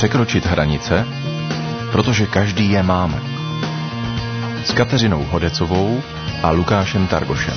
Překročit hranice, protože každý je máme. S Kateřinou Hodecovou a Lukášem Targošem.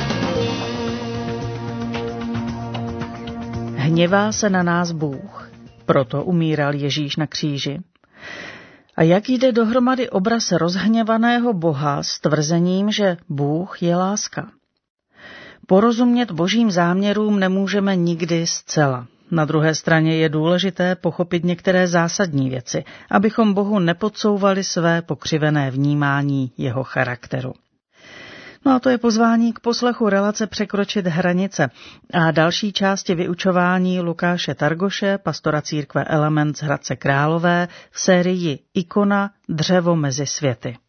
Hněvá se na nás Bůh, proto umíral Ježíš na kříži. A jak jde dohromady obraz rozhněvaného Boha s tvrzením, že Bůh je láska? Porozumět božím záměrům nemůžeme nikdy zcela. Na druhé straně je důležité pochopit některé zásadní věci, abychom Bohu nepodsouvali své pokřivené vnímání jeho charakteru. No a to je pozvání k poslechu relace Překročit hranice a další části vyučování Lukáše Targoše, pastora církve Element z Hradce Králové v sérii Ikona dřevo mezi světy.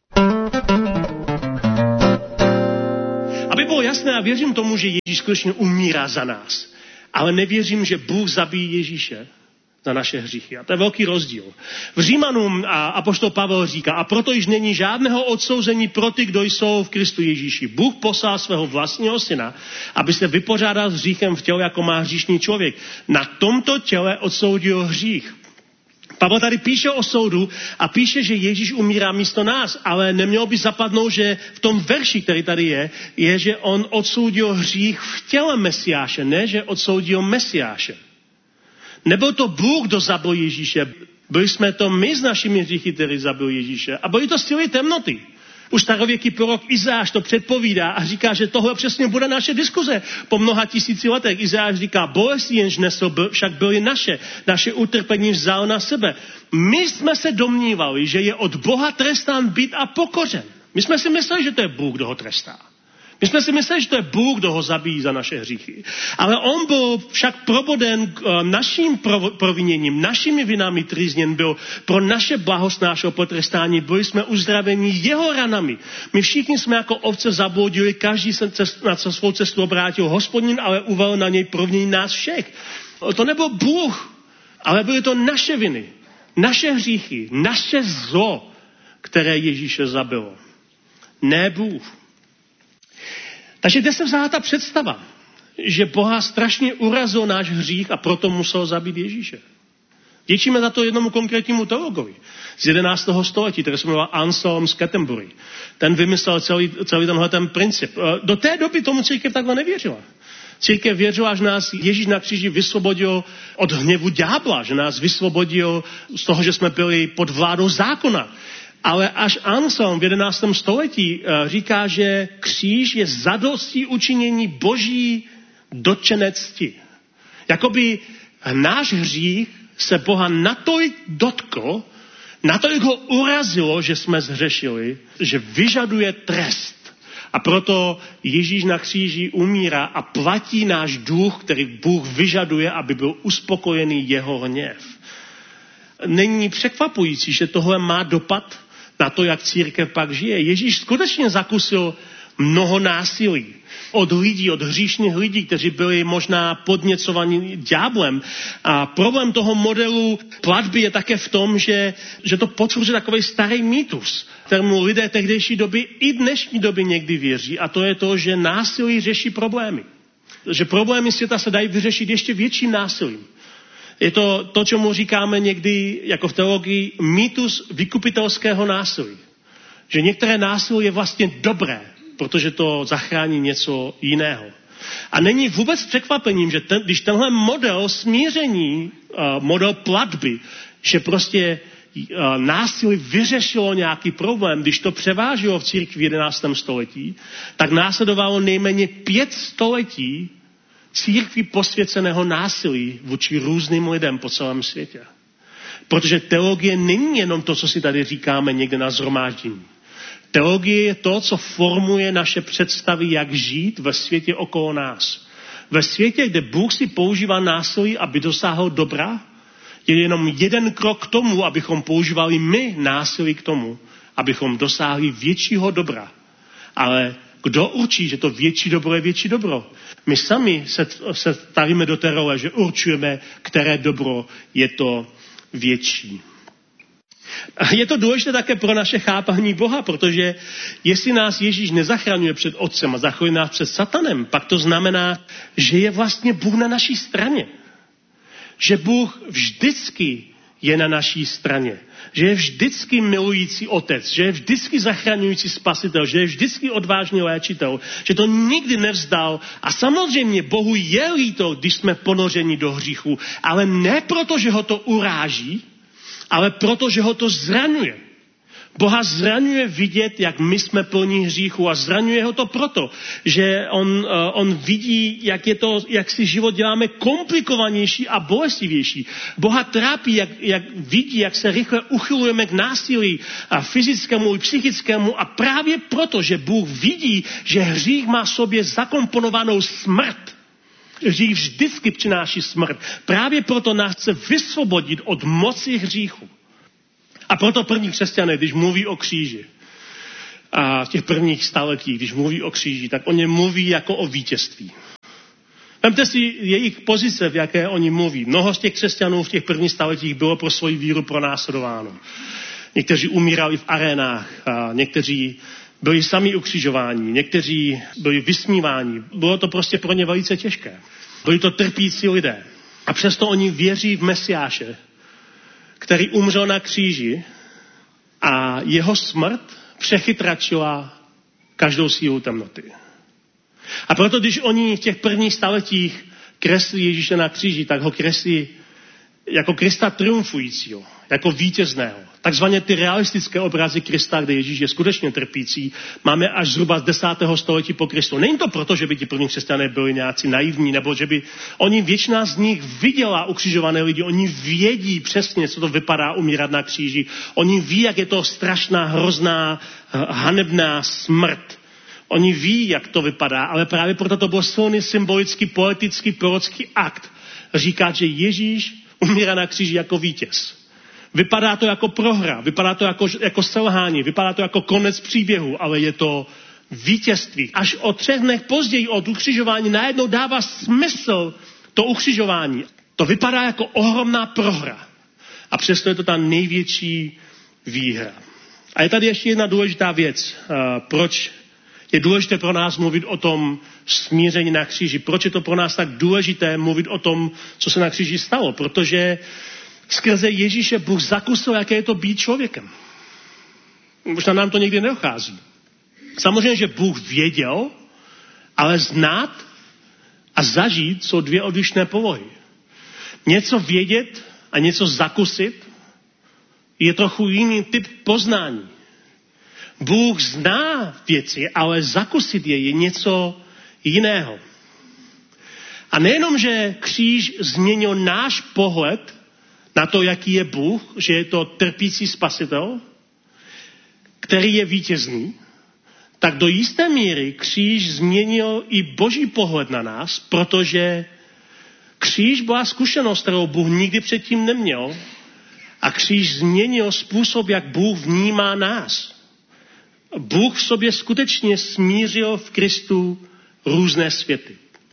Aby bylo jasné, a věřím tomu, že Ježíš skutečně umírá za nás, ale nevěřím, že Bůh zabíjí Ježíše za naše hříchy. A to je velký rozdíl. V Římanům apoštol Pavel říká, a proto již není žádného odsouzení pro ty, kdo jsou v Kristu Ježíši. Bůh poslal svého vlastního syna, aby se vypořádal s hříchem v těle, jako má hříšný člověk. Na tomto těle odsoudil hřích. Pavel tady píše o soudu a píše, že Ježíš umírá místo nás, ale nemělo by zapadnout, že v tom verši, který tady je, že on odsoudil hřích v těle Mesiáše, ne, že odsoudil Mesiáše. Nebyl to Bůh, kdo zabil Ježíše, byli jsme to my s našimi hříchy, který zabil Ježíše. A byly to síly temnoty. Už starověký prorok Izáš to předpovídá a říká, že tohle přesně bude naše diskuze. Po mnoha tisíci letech Izáš říká, bolesti jenž nesl, však byly naše utrpení vzal na sebe. My jsme se domnívali, že je od Boha trestán být a pokořen. My jsme si mysleli, že to je Bůh, kdo ho trestá. My jsme si mysleli, že to je Bůh, kdo ho zabíjí za naše hříchy. Ale on byl však proboden naším proviněním, našimi vinami trýzněn byl pro naše blahost našeho potrestání. Byli jsme uzdraveni jeho ranami. My všichni jsme jako ovce zabloudili, každý se na svou cestu obrátil. Hospodin ale uvalil na něj provinění nás všech. To nebyl Bůh, ale byly to naše viny, naše hříchy, naše zlo, které Ježíše zabilo. Ne Bůh. Takže kde se vzala ta představa, že Boha strašně urazil náš hřích a proto musel zabít Ježíše? Děčíme za to jednomu konkrétnímu teologovi z 11. století, který se jmenoval Anselm z Canterbury. Ten vymyslel celý tenhle ten princip. Do té doby tomu církev takhle nevěřila. Církev věřila, že nás Ježíš na kříži vysvobodil od hněvu ďábla, že nás vysvobodil z toho, že jsme byli pod vládou zákona. Ale až Anselm v 11. století říká, že kříž je zadostí učinění boží dotčené cti. Jakoby náš hřích se Boha natolik dotkl, natolik ho urazilo, že jsme zhřešili, že vyžaduje trest. A proto Ježíš na kříži umírá a platí náš dluh, který Bůh vyžaduje, aby byl uspokojený jeho hněv. Není překvapující, že tohle má dopad na to, jak církev pak žije. Ježíš skutečně zakusil mnoho násilí od lidí, od hříšných lidí, kteří byli možná podněcovaní ďáblem. A problém toho modelu platby je také v tom, že to potvrzuje takový starý mýtus, kterému lidé tehdejší doby i dnešní doby někdy věří. A to je to, že násilí řeší problémy. Že problémy světa se dají vyřešit ještě větším násilím. Je to, čemu říkáme někdy jako v teologii mýtus vykupitelského násilí. Že některé násilí je vlastně dobré, protože to zachrání něco jiného. A není vůbec překvapením, že když tenhle model smíření, model platby, že prostě násilí vyřešilo nějaký problém, když to převážilo v církvi v 11. století, tak následovalo nejméně 5 století církvi posvěceného násilí vůči různým lidem po celém světě. Protože teologie není jenom to, co si tady říkáme někde na shromáždění. Teologie je to, co formuje naše představy, jak žít ve světě okolo nás. Ve světě, kde Bůh si používá násilí, aby dosáhl dobra, je jenom jeden krok k tomu, abychom používali my násilí k tomu, abychom dosáhli většího dobra. Ale kdo určí, že to větší dobro je větší dobro? My sami se stavíme do té role, že určujeme, které dobro je to větší. A je to důležité také pro naše chápání Boha, protože jestli nás Ježíš nezachraňuje před Otcem a zachrání nás před Satanem, pak to znamená, že je vlastně Bůh na naší straně. Že Bůh vždycky je na naší straně. Že je vždycky milující otec, že je vždycky zachraňující spasitel, že je vždycky odvážný léčitel, že to nikdy nevzdal. A samozřejmě Bohu je líto, když jsme ponořeni do hříchu, ale ne proto, že ho to uráží, ale proto, že ho to zraňuje. Boha zraňuje vidět, jak my jsme plní hříchu a zraňuje ho to proto, že on vidí, jak si život děláme komplikovanější a bolestivější. Boha trápí, jak vidí, jak se rychle uchylujeme k násilí a fyzickému i psychickému a právě proto, že Bůh vidí, že hřích má v sobě zakomponovanou smrt. Hřích vždycky přináší smrt. Právě proto nás chce vysvobodit od moci hříchu. A proto první křesťané, když mluví o kříži, a v těch prvních staletích, když mluví o kříži, tak oni mluví jako o vítězství. Vemte si jejich pozice, v jaké oni mluví. Mnoho z těch křesťanů v těch prvních staletích bylo pro svoji víru pronásledováno. Někteří umírali v arénách, a někteří byli sami ukřižováni, někteří byli vysmíváni. Bylo to prostě pro ně velice těžké. Byli to trpící lidé. A přesto oni věří v Mesiáše, který umřel na kříži a jeho smrt přechytračila každou sílu temnoty. A proto, když oni v těch prvních staletích kreslí Ježíše na kříži, tak ho kreslí jako Krista triumfujícího, jako vítězného. Takzvaně ty realistické obrazy Krista, kde Ježíš je skutečně trpící, máme až zhruba z 10. století po Kristu. Není to proto, že by ti první křesťané byli nějací naivní, nebo že by většina z nich viděla ukřižované lidi, oni vědí přesně, co to vypadá umírat na kříži. Oni ví, jak je to strašná, hrozná, hanebná smrt. Oni ví, jak to vypadá, ale právě proto to byl silný symbolický, poetický, prorocký akt. Říkat, že Ježíš umírá na kříži jako vítěz. Vypadá to jako prohra, vypadá to jako selhání, vypadá to jako konec příběhu, ale je to vítězství. Až o 3 dnech později od ukřižování najednou dává smysl to ukřižování. To vypadá jako ohromná prohra. A přesto je to ta největší výhra. A je tady ještě jedna důležitá věc. Proč je důležité pro nás mluvit o tom smíření na kříži? Proč je to pro nás tak důležité mluvit o tom, co se na kříži stalo? Protože skrze Ježíše Bůh zakusil, jaké je to být člověkem. Možná nám to někdy nedochází. Samozřejmě, že Bůh věděl, ale znát a zažít jsou 2 odlišné polohy. Něco vědět a něco zakusit je trochu jiný typ poznání. Bůh zná věci, ale zakusit je něco jiného. A nejenom, že kříž změnil náš pohled na to, jaký je Bůh, že je to trpící spasitel, který je vítězný, tak do jisté míry kříž změnil i Boží pohled na nás, protože kříž byla zkušenost, kterou Bůh nikdy předtím neměl, a kříž změnil způsob, jak Bůh vnímá nás. Bůh v sobě skutečně smířil v Kristu různé světy.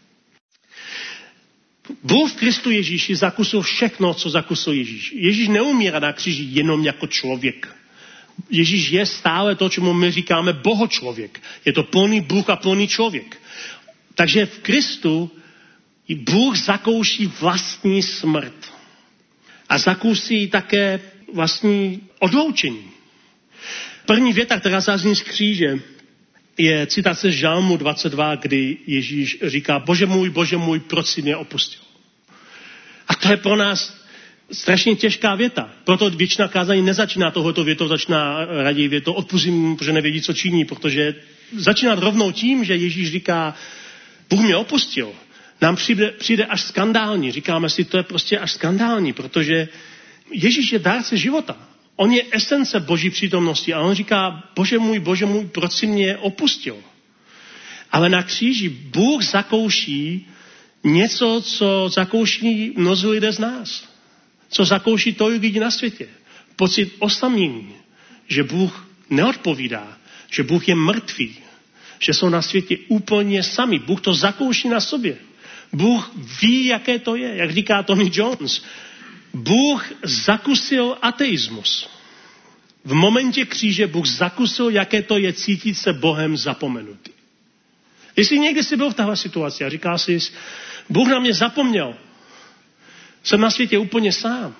Bůh v Kristu Ježíši zakusil všechno, co zakusil Ježíš. Ježíš neumírá na kříži jenom jako člověk. Ježíš je stále to, čemu my říkáme bohočlověk. Je to plný Bůh a plný člověk. Takže v Kristu Bůh zakouší vlastní smrt. A zakouší také vlastní odloučení. První věta, která zazní z kříže, je citace z Žalmu 22, kdy Ježíš říká: Bože můj, proč jsi mě opustil? A to je pro nás strašně těžká věta. Proto většina kázání nezačíná tohleto větou, začíná raději větou odpustím, protože nevědí, co činí, protože začínat rovnou tím, že Ježíš říká, Bůh mě opustil, nám přijde až skandální. Říkáme si, to je prostě až skandální, protože Ježíš je dárce života. On je esence Boží přítomnosti a on říká, Bože můj, proč jsi mě opustil? Ale na kříži Bůh zakouší něco, co zakouší mnozí lidé z nás. Co zakouší tolik lidí na světě. Pocit osamění, že Bůh neodpovídá, že Bůh je mrtvý, že jsou na světě úplně sami. Bůh to zakouší na sobě. Bůh ví, jaké to je, jak říká Tony Jones. Bůh zakusil ateismus. V momentě kříže Bůh zakusil, jaké to je cítit se Bohem zapomenutý. Jestli někdy jsi byl v téhle situaci a říká si, Bůh na mě zapomněl, jsem na světě úplně sám.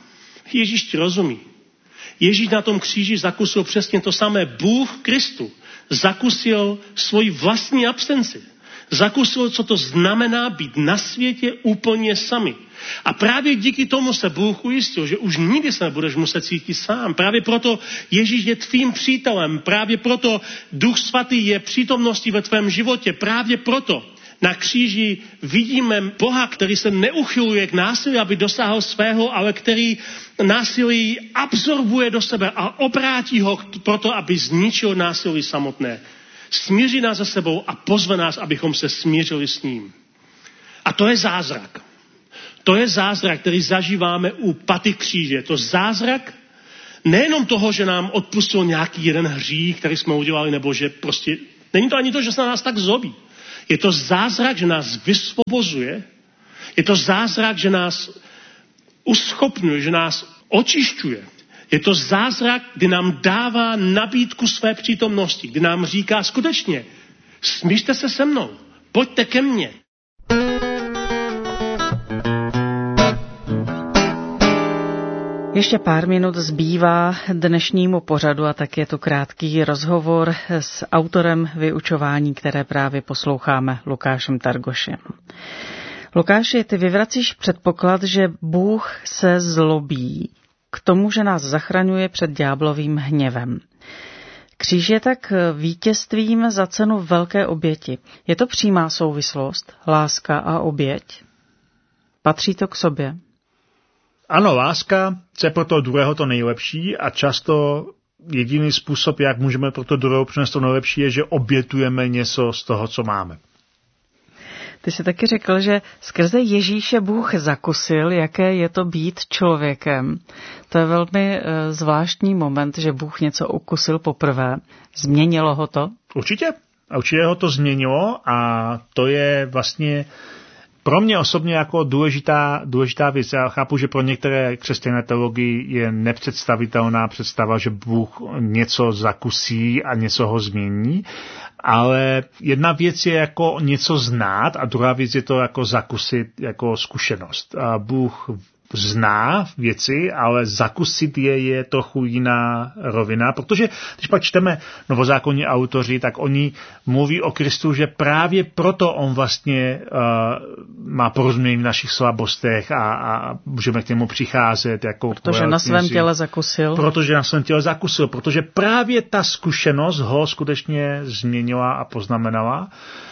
Ježíš ti rozumí. Ježíš na tom kříži zakusil přesně to samé. Bůh v Kristu zakusil svoji vlastní absenci. Zakusil, co to znamená být na světě úplně sami. A právě díky tomu se Bůh ujistil, že už nikdy se nebudeš muset cítit sám. Právě proto Ježíš je tvým přítelem. Právě proto Duch Svatý je přítomností ve tvém životě. Právě proto na kříži vidíme Boha, který se neuchyluje k násilí, aby dosáhl svého, ale který násilí absorbuje do sebe a obrátí ho proto, aby zničil násilí samotné. Smíří nás se sebou a pozve nás, abychom se smířili s ním. A to je zázrak. To je zázrak, který zažíváme u paty kříže. Je to zázrak nejenom toho, že nám odpustil nějaký jeden hřích, který jsme udělali, nebo že prostě... Není to ani to, že se na nás tak zlobí. Je to zázrak, že nás vysvobozuje. Je to zázrak, že nás uschopňuje, že nás očišťuje. Je to zázrak, kdy nám dává nabídku své přítomnosti, kdy nám říká skutečně, smířte se se mnou, pojďte ke mně. Ještě pár minut zbývá dnešnímu pořadu a tak je tu krátký rozhovor s autorem vyučování, které právě posloucháme, Lukášem Targošem. Lukáši, ty vyvracíš předpoklad, že Bůh se zlobí k tomu, že nás zachraňuje před ďáblovým hněvem. Kříž je tak vítězstvím za cenu velké oběti. Je to přímá souvislost, láska a oběť? Patří to k sobě? Ano, láska chce pro toho druhého to nejlepší a často jediný způsob, jak můžeme pro toho druhého přinést to nejlepší, je, že obětujeme něco z toho, co máme. Ty jsi taky řekl, že skrze Ježíše Bůh zakusil, jaké je to být člověkem. To je velmi zvláštní moment, že Bůh něco ukusil poprvé. Změnilo ho to? Určitě. A určitě ho to změnilo a to je vlastně pro mě osobně jako důležitá věc. Já chápu, že pro některé křesťanské teologii je nepředstavitelná představa, že Bůh něco zakusí a něco ho změní. Ale jedna věc je jako něco znát a druhá věc je to jako zakusit jako zkušenost. A Bůh zná věci, ale zakusit je trochu jiná rovina, protože když pak čteme novozákonní autoři, tak oni mluví o Kristu, že právě proto on vlastně má porozumění v našich slabostech a můžeme k němu přicházet. Jako protože na svém těle zakusil. Protože právě ta zkušenost ho skutečně změnila a poznamenala.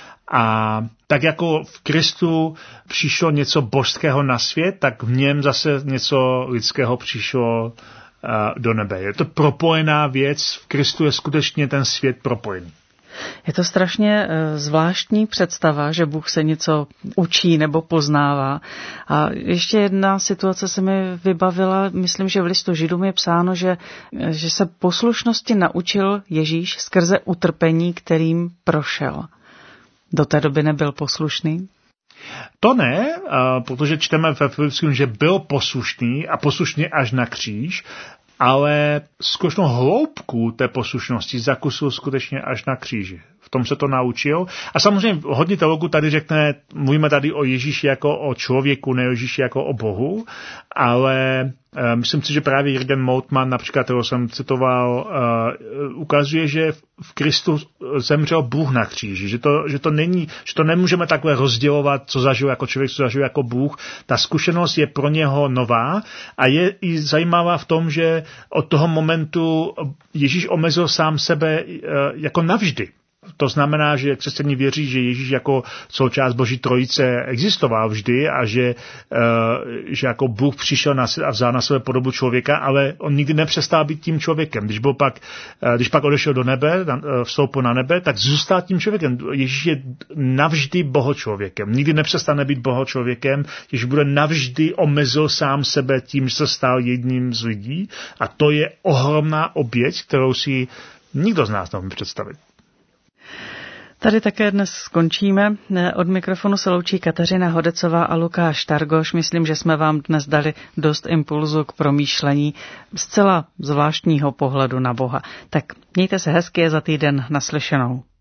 A tak jako v Kristu přišlo něco božského na svět, tak v něm zase něco lidského přišlo do nebe. Je to propojená věc, v Kristu je skutečně ten svět propojený. Je to strašně zvláštní představa, že Bůh se něco učí nebo poznává. A ještě jedna situace se mi vybavila, myslím, že v listu Židům je psáno, že se poslušnosti naučil Ježíš skrze utrpení, kterým prošel. Do té doby nebyl poslušný? To ne, protože čteme ve Filipském, že byl poslušný a poslušný až na kříž, ale skutečnou hloubku té poslušnosti zakusil skutečně až na kříži. V tom se to naučil. A samozřejmě hodně teologů tady řekne, mluvíme tady o Ježíši jako o člověku, ne o Ježíši jako o Bohu, ale myslím si, že právě Jürgen Moltmann, například, kterého jsem citoval, ukazuje, že v Kristu zemřel Bůh na kříži, že to nemůžeme takhle rozdělovat, co zažil jako člověk, co zažil jako Bůh. Ta zkušenost je pro něho nová a je i zajímavá v tom, že od toho momentu Ježíš omezil sám sebe jako navždy. To znamená, že křesťané věří, že Ježíš jako součást Boží trojice existoval vždy a že jako Bůh přišel a vzal na sebe podobu člověka, ale on nikdy nepřestal být tím člověkem. Když pak odešel do nebe, vstoupil na nebe, tak zůstal tím člověkem. Ježíš je navždy bohočlověkem. Nikdy nepřestane být bohočlověkem. Ježíš bude navždy omezil sám sebe tím, že se stal jedním z lidí. A to je ohromná oběť, kterou si nikdo z nás nemůže představit. Tady také dnes skončíme. Od mikrofonu se loučí Kateřina Hodecová a Lukáš Targoš. Myslím, že jsme vám dnes dali dost impulzu k promýšlení zcela zvláštního pohledu na Boha. Tak mějte se hezky a za týden naslyšenou.